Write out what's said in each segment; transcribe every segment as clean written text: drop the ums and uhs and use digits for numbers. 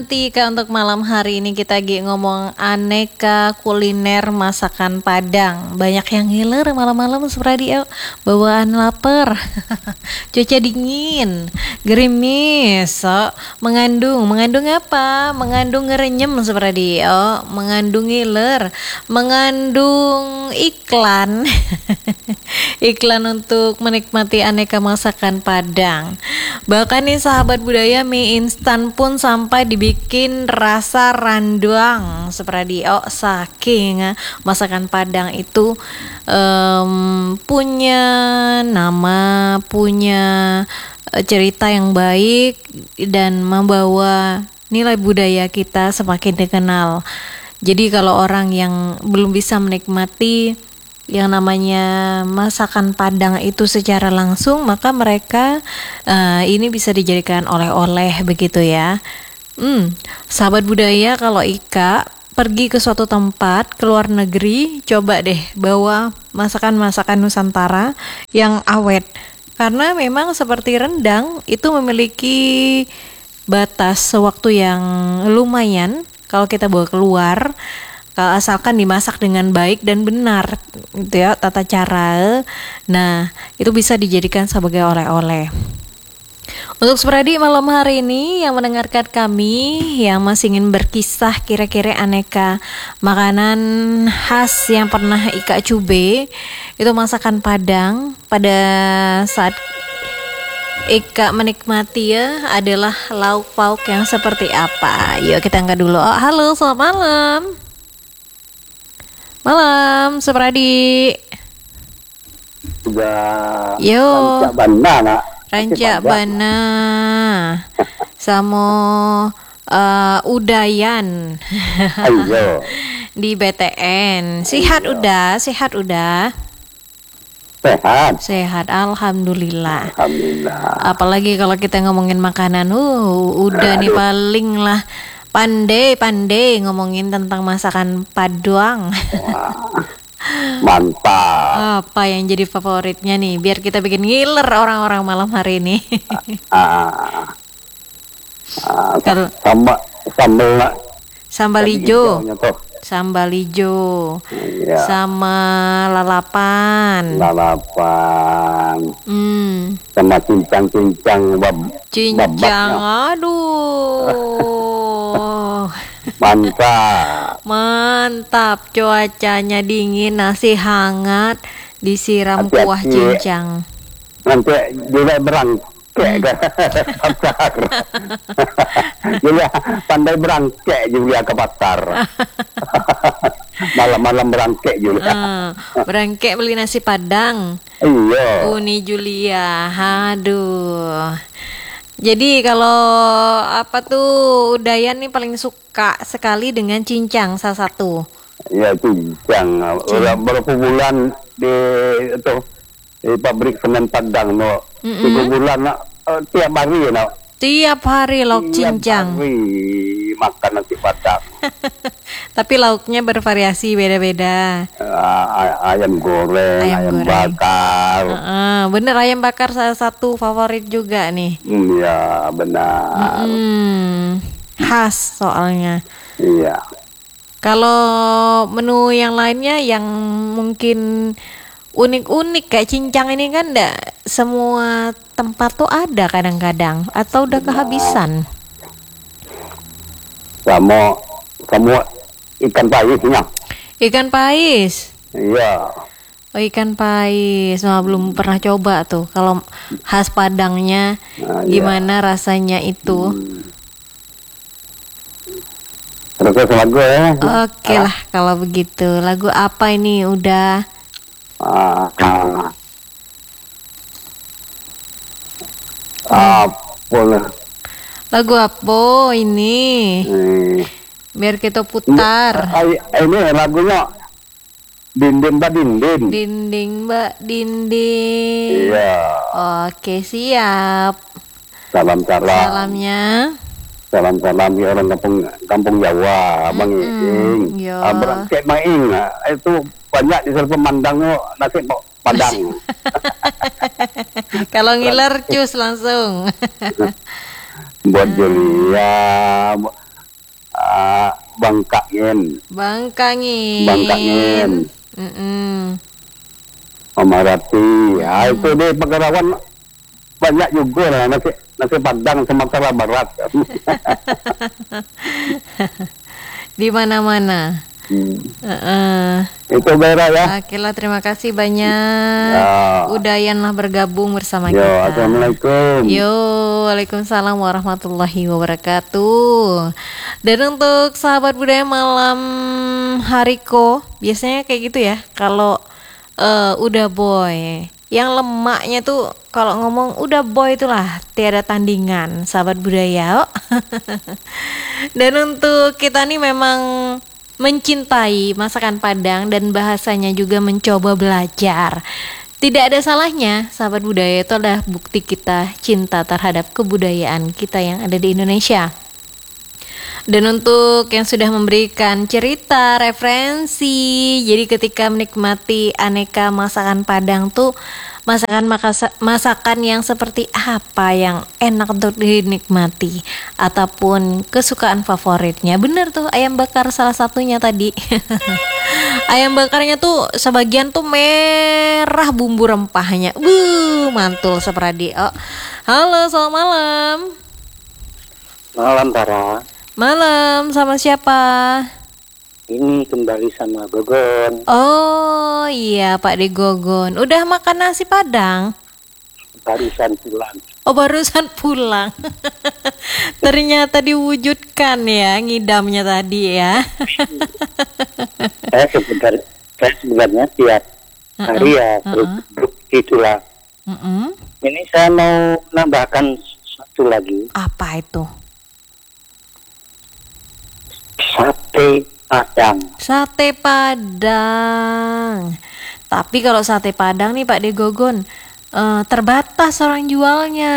Tika, untuk malam hari ini kita lagi ngomong aneka kuliner masakan Padang. Banyak yang ngiler malam-malam seperti bawaan lapar. Cuaca dingin, gerimis, mengandung apa? Mengandung ngerenyem seperti mengandung ngiler, mengandung iklan. Iklan untuk menikmati aneka masakan Padang. Bahkan nih sahabat budaya, mie instan pun sampai dibikin rasa randuang seperti saking masakan Padang itu punya nama, punya cerita yang baik dan membawa nilai budaya kita semakin dikenal. Jadi kalau orang yang belum bisa menikmati yang namanya masakan Padang itu secara langsung, maka mereka ini bisa dijadikan oleh-oleh begitu ya. Sahabat budaya, kalau Ika pergi ke suatu tempat ke luar negeri, coba deh bawa masakan-masakan Nusantara yang awet. Karena memang seperti rendang itu memiliki batas waktu yang lumayan kalau kita bawa keluar, asalkan dimasak dengan baik dan benar gitu ya tata cara. Nah, itu bisa dijadikan sebagai oleh-oleh. Untuk Spradi malam hari ini yang mendengarkan kami yang masih ingin berkisah kira-kira aneka makanan khas yang pernah Ika cube, itu masakan Padang pada saat Ika menikmati adalah lauk pauk yang seperti apa. Yuk kita angkat dulu. Halo, selamat malam. Malam, Supradi. Yo. Rancak Bana, Nak. Rancak Bana. Sama Udayan. Ayo. Di BTN. Sehat udah. Sehat. Sehat, alhamdulillah. Alhamdulillah. Apalagi kalau kita ngomongin makanan, udah nih paling lah pandai ngomongin tentang masakan Padang. Mantap. Apa yang jadi favoritnya nih, biar kita bikin ngiler orang-orang malam hari ini. Kalau sambal hijau, ya. sama lalapan, sama cincang, aduh. Mantap, cuacanya dingin, nasi hangat, disiram kuah cincang. Nanti juga berangkek ke pasar. Juga pandai berangkek juga ke pasar. Malam-malam berangkek juga. Berangkek beli nasi Padang. Iya. Uni Julia, aduh. Jadi kalau Udayan nih paling suka sekali dengan cincang salah satu. Ya, cincang. Udah berapa bulan di pabrik semen Padang no. 3 bulan tiap hari no. Tiap hari lauk cincang. Tiap hari makan nasi Padang. Tapi lauknya bervariasi beda-beda. Ayam goreng, ayam bakar. Bener, ayam bakar salah satu favorit juga nih. Iya, benar. Khas soalnya. Iya. Kalau menu yang lainnya yang mungkin unik-unik kayak cincang ini kan enggak semua tempat tuh ada kadang-kadang, atau udah kehabisan. Kamu ikan paisnya. Ikan pais. Iya. Ikan pais, belum pernah coba tuh. Kalau khas Padangnya gimana rasanya itu? Terus lagu ya. Oke lah kalau begitu. Lagu apa ini udah? Apa? Lagu apa ini? Biar kita putar. Ini lagunya Dinding Mbak Dinding. Dinding Mbak Dinding. Iya. Oke, siap. Salamnya. Salam ya orang kampung Jawa, Bang Ing. Berangkek Bang Ing. Itu banyak di pemandangnya nasi Padang. Kalau ngiler cus langsung. Buat Julia, Bangkangin. Bangkangin. Amarati. Itu di Pagarawan banyak juga lah nasi Padang Sumatera Barat. Di mana-mana. Itu daerah ya. Oke lah, terima kasih banyak. Udayan lah bergabung bersama kita. Assalamualaikum. Waalaikumsalam warahmatullahi wabarakatuh. Dan untuk sahabat budaya malam hariko, biasanya kayak gitu ya. Kalau udah boy, yang lemaknya tuh kalau ngomong udah boy itulah tiada tandingan, sahabat budaya. Dan untuk kita nih memang mencintai masakan Padang dan bahasanya juga mencoba belajar. Tidak ada salahnya, sahabat budaya, itu adalah bukti kita cinta terhadap kebudayaan kita yang ada di Indonesia. Dan untuk yang sudah memberikan cerita, referensi, jadi ketika menikmati aneka masakan Padang tuh masakan yang seperti apa yang enak untuk dinikmati ataupun kesukaan favoritnya. Bener tuh, ayam bakar salah satunya tadi. Ayam bakarnya tuh sebagian tuh merah bumbu rempahnya. Mantul sepradi. Halo, selamat malam. Malam Tara. Malam, sama siapa? Ini kembali sama Gogon. Oh iya, Pak De Gogon. Udah makan nasi Padang? Barusan pulang. Oh, barusan pulang. Ternyata diwujudkan ya ngidamnya tadi ya. Saya sebenarnya tiap hari ya itulah. Ini saya mau nambahkan satu lagi. Apa itu? Sate Padang. Sate Padang. Tapi kalau sate Padang nih Pak De Gogon, terbatas orang jualnya.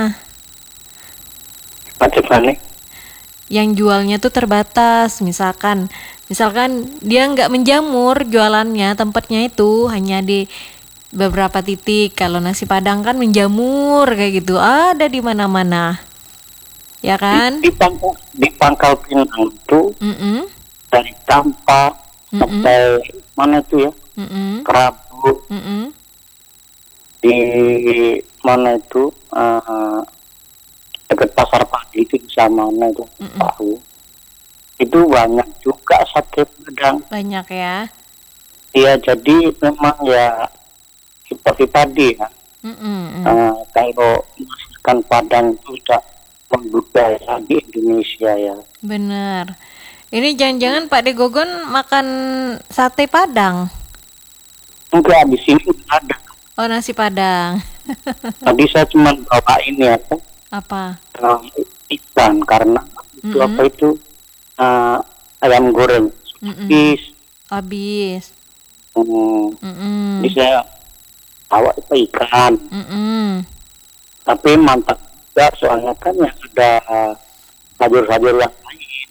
Macam-macam. Yang jualnya tuh terbatas. Misalkan dia nggak menjamur jualannya, tempatnya itu hanya di beberapa titik. Kalau nasi Padang kan menjamur kayak gitu, ada di mana-mana. Ya kan? Di Pangkal Pinang itu dari Tampak sampai mana itu ya? Kerabu. Di mana itu dekat Pasar Padi itu di mana itu tahu. Itu banyak juga sate Padang. Banyak ya? Iya, jadi memang ya seperti tadi ya. Kalau masakan Padang itu sudah budaya di Indonesia ya. Bener. Ini jangan-jangan Pak De Gogon makan sate Padang? Enggak, di sini ada. Oh, nasi Padang. Tadi saya cuma bawa ini apa? Ikan karena itu apa itu ayam goreng habis. Jadi saya bawa ikan. Tapi mantap. Ya, soalnya kan ya ada sayur-sayur yang lain.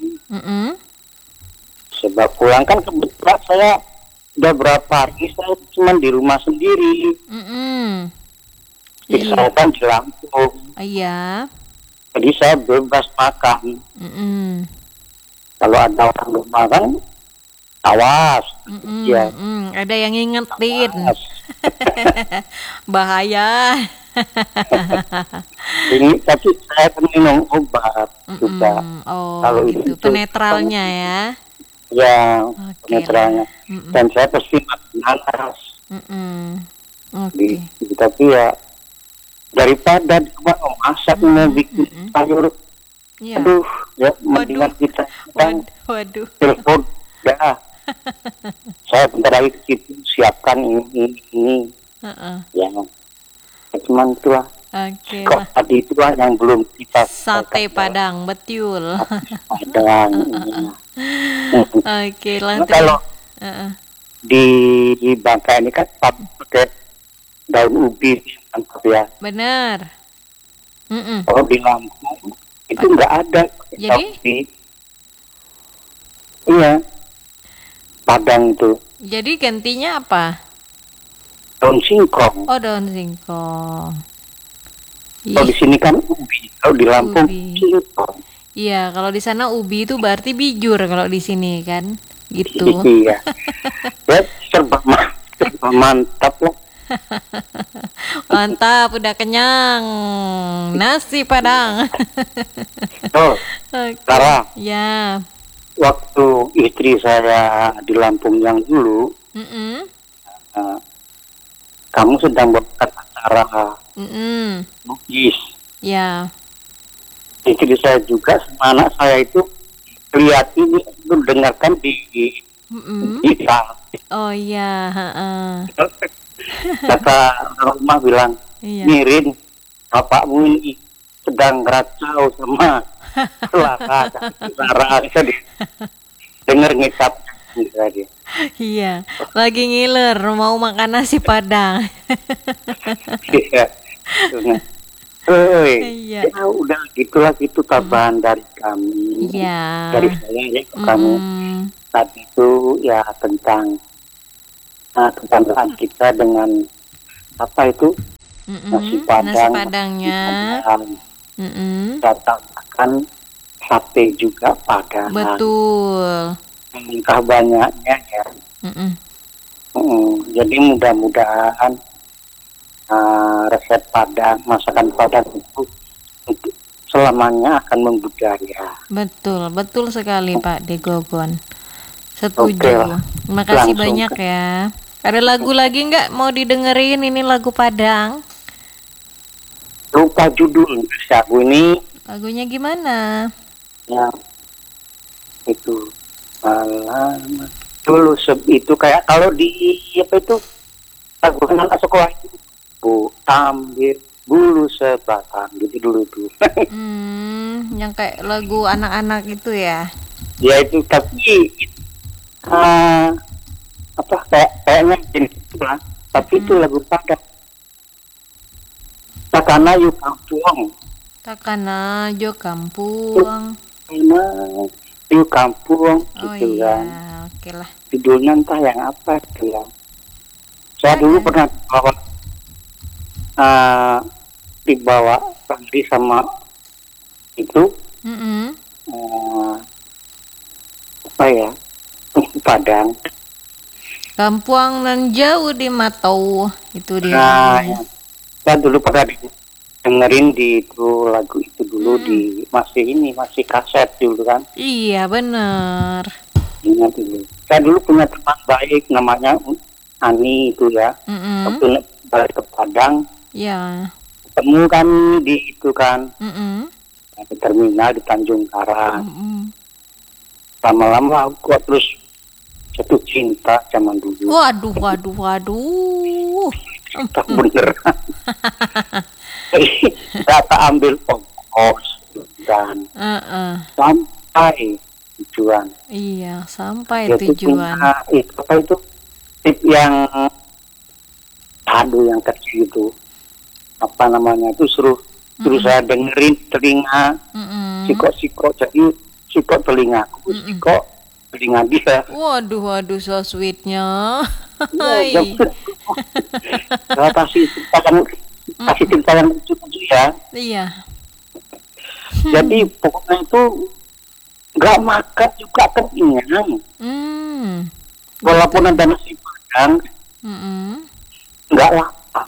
Sebab pulang kan kebetulan saya udah berapa hari saya cuma di rumah sendiri. Saya kan di Lampung. Iya. Jadi saya bebas makan. Kalau ada orang rumah kan awas. Ada yang ngingetin. Bahaya. Ini tapi saya kan minum obat juga. Kalau gitu penetralnya ya. Ya, penetralnya. Dan saya pasti makan nanas. Tapi ya daripada di rumah masak mau bikin sayur. Aduh, ya mendingan kita telepon dah. Saya bentar lagi ke situ siapkan ini. Ya. Cuman itu lah. Kok tadi itu lah yang belum kita sate Padang, betul. Padang. Oke lah. Kalau di Bangka ini kan pakai daun ubi mantap ya. Benar. Kalau di Lampung itu nggak ada. Jadi? Iya. Padang itu. Jadi gantinya apa? Daun singkong. Oh, daun singkong. Kalau di sini kan ubi, kalau di Lampung singkong. Iya, kalau di sana ubi itu berarti bijur kalau di sini kan, gitu. Iya. Ya, serba mantap lah. Mantap, udah kenyang. Nasi Padang. Oh, Oke, Sarah, ya. waktu istri saya di Lampung yang dulu, Mm-mm. eh, kamu sedang buat acara Mm-mm. Bugis. Ya. Istri saya juga sama anak saya itu lihat ini, itu dengarkan di Mm-mm. kita. Oh iya, heeh. Kata orang rumah bilang, Iya. Mirin, bapakmu ini sedang racau sama Clara, saya dengar ngecap dia. Iya, lagi ngiler mau makan nasi Padang. Iya. Iya. Ya udah gitulah gitu tambahan dari kami, Iya. dari saya ya ke kamu. Mm-mm. Tadi itu ya tentang kebiasaan kita dengan apa itu nasi Mm-mm. Nasi padang, Padangnya. Mm-mm. katakan sate juga padang. Betul. Lengkap banyaknya ya. Mm-mm. Jadi mudah-mudahan resep padang, masakan padang itu untuk selamanya akan membudaya. Betul, betul sekali Pak Degogon. Oke Setuju. lah, Terima kasih langsung banyak ya. Ada lagu lagi nggak mau didengerin? Ini lagu Padang. lupa judul lagu ini Lagunya gimana? ya itu malam dulu itu kayak kalau di apa itu lagu anak sekolah itu bu ambil bulu sebatang gitu dulu tuh. Yang kayak lagu anak-anak itu ya. Ya itu tapi apa kayaknya jenis itu lah, tapi itu lagu padang. Takana yuk kampung, Takana Jo Kampung. Takana yuk kampung Oh gitu iya, kan. oke lah. Judulnya entah yang apa gitu ya. Saya dulu Ada. pernah dibawa pergi sama itu Mm-mm. apa ya Padang. Kampuang nan jauh di Matau itu dia. Nah, saya dulu pernah dengerin di itu lagu itu dulu di masih kaset dulu kan. Iya bener. Ingat dulu. Saya dulu punya teman baik namanya Ani itu ya. Mm-mm. Waktu balik ke Padang Ya. ketemu kan di itu kan Mm-mm. di terminal di Tanjung Karang. Mm-mm. Lama-lama aku terus jatuh cinta zaman dulu. Waduh, waduh, waduh. Tak beneran. Data ambil ongkos dan Uh-uh. sampai tujuan. Iya, sampai Jadi tujuan. punya itu apa itu tip yang yang kecil itu apa namanya itu suruh saya dengerin telinga Mm-mm. sikok jadi sikok telingaku sikok telinga dia. Waduh, waduh, so sweetnya. Ya, Hai. saya kasih cerita yang lucu-lucu ya. Iya. Jadi pokoknya itu nggak makan juga kenyang. Hmm. Walaupun ada nasi padang Mm-mm. nggak lapar.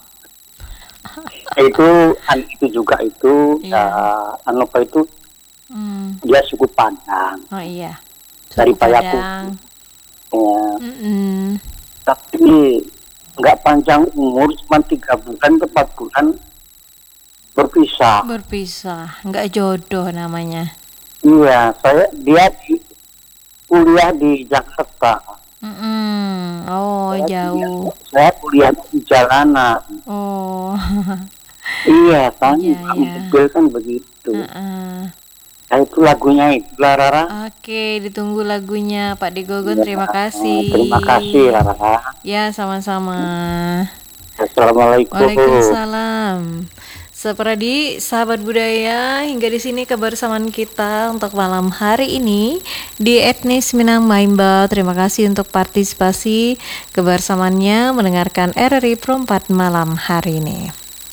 Itu juga itu Iya. apa itu dia suku Padang Oh iya. dari Suku Payakumbuh. Padang. Ya, Mm-mm. tapi nggak panjang umur cuma 3 bulan ke 4 bulan berpisah. Berpisah, nggak jodoh namanya. Iya, dia kuliah di Jakarta. Mm-mm. Oh, jauh. Saya kuliah di jalanan. Oh. Iya kan, Iya, kamu iya. juga kan begitu. Uh-uh. Nah, itu lagunya itulah Rara. Oke, ditunggu lagunya Pak Degogon. Terima kasih. Terima kasih Rara. Ya, sama-sama. Assalamualaikum. Waalaikumsalam. Seperti sahabat budaya, hingga di sini kebersamaan kita untuk malam hari ini di Etnis Minang Maimba. Terima kasih untuk partisipasi kebersamaannya mendengarkan RRI Pro 4 malam hari ini.